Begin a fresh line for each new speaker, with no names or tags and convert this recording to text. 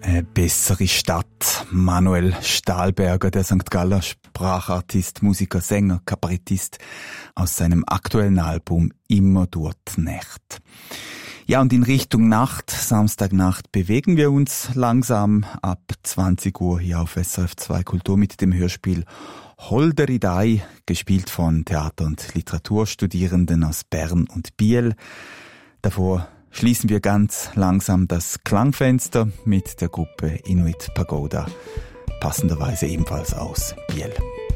Eine bessere Stadt. Manuel Stahlberger, der St. Galler Sprachartist, Musiker, Sänger, Kabarettist aus seinem aktuellen Album Immer durch die Nacht. Ja, und in Richtung Nacht, Samstagnacht, bewegen wir uns langsam ab 20 Uhr hier auf SRF 2 Kultur mit dem Hörspiel Holderidei, gespielt von Theater- und Literaturstudierenden aus Bern und Biel. Davor schließen wir ganz langsam das Klangfenster mit der Gruppe Inuit Pagoda, passenderweise ebenfalls aus Biel.